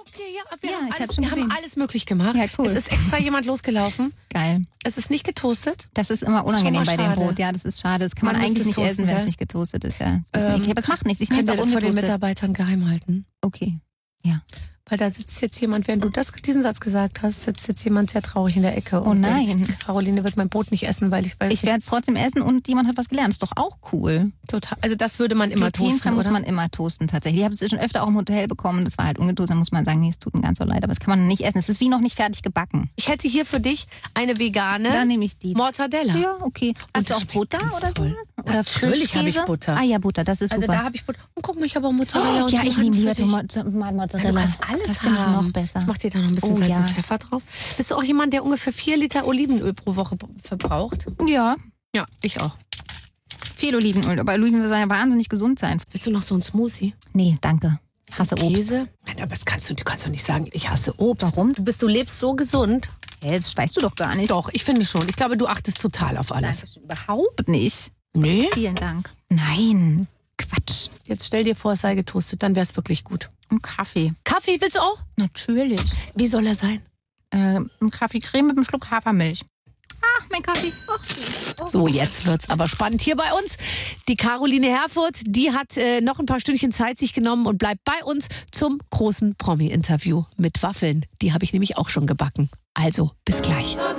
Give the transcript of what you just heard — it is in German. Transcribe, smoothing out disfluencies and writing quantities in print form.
Okay, ja, Ja, ich hab's schon wir haben gesehen. alles möglich gemacht. Ja, cool. Es ist extra jemand losgelaufen. Geil. Es ist nicht getoastet. Das ist immer Das ist schon unangenehm mal bei dem schade. Brot. Ja, das ist schade. Das kann man Man müsste eigentlich es nicht toasten, essen, wenn gell? es nicht getoastet ist. Ja. Das ist eklig, aber es macht nichts. Ich nehme Könnt ihr es auch das vor den ungetoastet. Mitarbeitern geheim halten? Okay. Ja. Weil da sitzt jetzt jemand, während du diesen Satz gesagt hast, sitzt jetzt jemand sehr traurig in der Ecke. Oh und nein. denkt, Caroline wird mein Brot nicht essen, weil ich weiß Ich werde es trotzdem essen und jemand hat was gelernt. Ist doch auch cool. total. Also das würde man immer Glutenfrei toasten, muss oder? man immer toasten, tatsächlich. Ich habe es schon öfter auch im Hotel bekommen. Das war halt ungetoastet. Da muss man sagen, nee, es tut mir ganz so leid. Aber das kann man nicht essen. Es ist wie noch nicht fertig gebacken. Ich hätte hier für dich eine vegane Dann nehme ich die. Mortadella. Ja, okay. Hast du das auch schmeckt Butter ganz oder toll. sowas? Oder Natürlich habe ich Frischkäse? Butter. Ah ja, Butter, das ist Also super. da habe ich Butter. Und guck mal, ich habe auch Mozzarella und ja, ich nehme lieber Mozzarella. Mozzarella. Du kannst alles das finde ich haben. noch besser. Ich mach dir da noch ein bisschen Oh, Salz ja. und Pfeffer drauf. Bist du auch jemand, der ungefähr 4 Liter Olivenöl pro Woche verbraucht? Ja, Ja, ich auch. viel Olivenöl. Aber Olivenöl soll ja wahnsinnig gesund sein. Willst du noch so einen Smoothie? Nee, danke. Hasse Obst. Käse? Nein, aber du kannst doch nicht sagen, ich hasse Obst. Warum? Du lebst so gesund. Hä, das weißt du doch gar nicht. Doch, ich finde schon. Ich glaube, du achtest total auf alles. Das überhaupt nicht. Nee? Vielen Dank. Nein, Quatsch. Jetzt stell dir vor, es sei getoastet, dann wäre es wirklich gut. Und Kaffee. Kaffee willst du auch? Natürlich. Wie soll er sein? Ein Kaffeecreme mit einem Schluck Hafermilch. Ach, mein Kaffee. So, jetzt wird's aber spannend hier bei uns. Die Caroline Herfurth, die hat noch ein paar Stündchen Zeit sich genommen und bleibt bei uns zum großen Promi-Interview mit Waffeln. Die habe ich nämlich auch schon gebacken. Also, bis gleich.